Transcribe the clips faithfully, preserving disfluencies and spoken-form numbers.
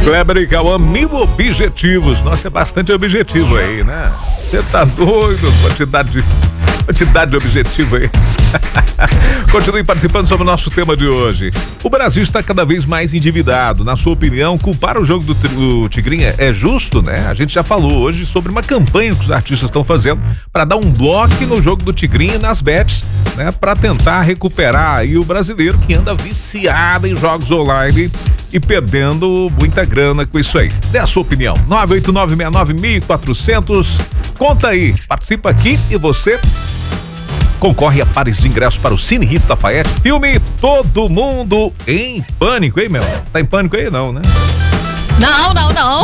Kleber e Cauã, mil objetivos. Nossa, é bastante objetivo aí, né? Você tá doido, quantidade de, quantidade de objetivo aí. Continue participando sobre o nosso tema de hoje. O Brasil está cada vez mais endividado. Na sua opinião, culpar o jogo do, do Tigrinha é justo, né? A gente já falou hoje sobre uma campanha que os artistas estão fazendo para dar um bloco no jogo do Tigrinha e nas bets, né? Para tentar recuperar aí o brasileiro que anda viciado em jogos online e perdendo muita grana com isso aí. Dê a sua opinião. nove oito nove seis nove um quatro zero zero. Conta aí. Participa aqui e você concorre a pares de ingressos para o Cine Hits Lafayette. Filme Todo Mundo em Pânico, hein, meu? Tá em pânico aí, não, né? Não, não, não.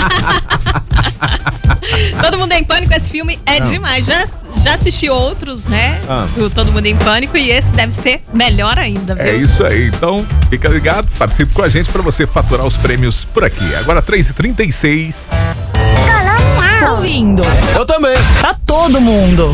Todo Mundo em Pânico, esse filme é não. demais. Já, já assisti outros, né? Ah. O Todo Mundo em Pânico, e esse deve ser melhor ainda, viu? É isso aí. Então, fica ligado, participe com a gente para você faturar os prêmios por aqui. Agora, três e trinta e seis. Ouvindo. Eu também. Pra todo mundo.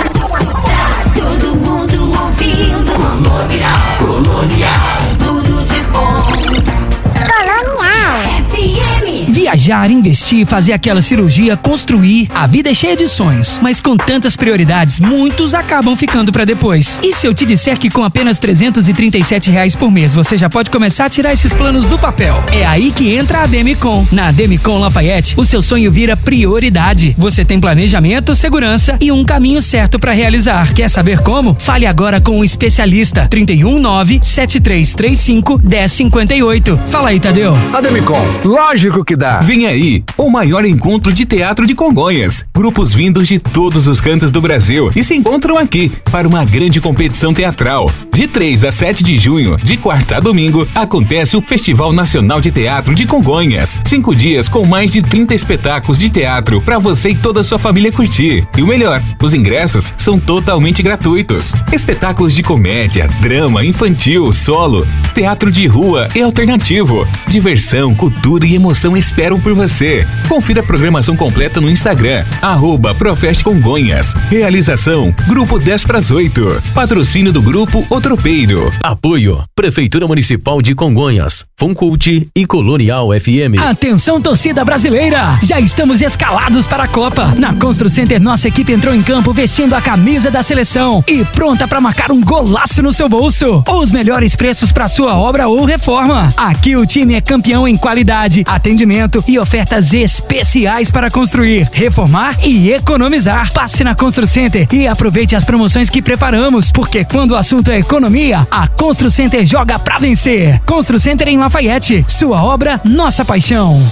Todo mundo ouvindo. Colonial, Colonial, tudo de bom. Colonial F M. Viajar, investir, fazer aquela cirurgia, construir. A vida é cheia de sonhos, mas com tantas prioridades, muitos acabam ficando pra depois. E se eu te disser que com apenas trezentos e trinta e sete reais por mês você já pode começar a tirar esses planos do papel? É aí que entra a Demicon. Na Demicon Lafayette, o seu sonho vira prioridade. Você tem planejamento, segurança e um caminho certo pra realizar. Quer saber como? Fale agora com um especialista. trinta e um nove sete três três cinco um zero cinco oito. Fala aí, Tadeu. A Demicon, lógico que dá. Vem aí, o maior encontro de teatro de Congonhas. Grupos vindos de todos os cantos do Brasil e se encontram aqui para uma grande competição teatral. De três a sete de junho, de quarta a domingo, acontece o Festival Nacional de Teatro de Congonhas. Cinco dias com mais de trinta espetáculos de teatro para você e toda a sua família curtir. E o melhor, os ingressos são totalmente gratuitos. Espetáculos de comédia, drama, infantil, solo, teatro de rua e alternativo. Diversão, cultura e emoção esperam por você. Confira a programação completa no Instagram, arroba Profest Congonhas. Realização, Grupo dez para as oito. Patrocínio do Grupo O Tropeiro. Apoio, Prefeitura Municipal de Congonhas, Funcult e Colonial F M. Atenção, torcida brasileira! Já estamos escalados para a Copa. Na Constru Center, nossa equipe entrou em campo vestindo a camisa da seleção e pronta para marcar um golaço no seu bolso. Os melhores preços para sua obra ou reforma. Aqui o time é campeão em qualidade, atendimento e ofertas especiais para construir, reformar e economizar. Passe na Constru Center e aproveite as promoções que preparamos, porque quando o assunto é economia, a Constru Center joga pra vencer. Constru Center em Lafayette, sua obra, nossa paixão.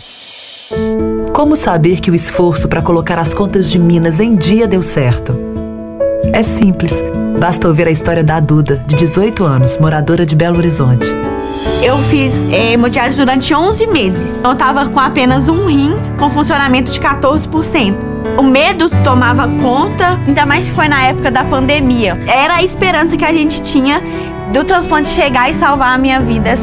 Como saber que o esforço para colocar as contas de Minas em dia deu certo? É simples, basta ouvir a história da Duda, de dezoito anos, moradora de Belo Horizonte. Eu fiz é, hemodiálise durante onze meses. Eu tava com apenas um rim com funcionamento de quatorze por cento. O medo tomava conta, ainda mais que foi na época da pandemia. Era a esperança que a gente tinha do transplante chegar e salvar a minha vida.